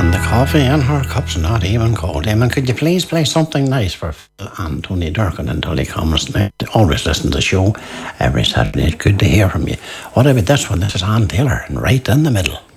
And the coffee in her cup's not even cold. Eamon, could you please play something nice for Phil and Tony Durkin until he comes? They always listen to the show every Saturday. It's good to hear from you. What about this one? This is Ann Taylor, and Right in the Middle.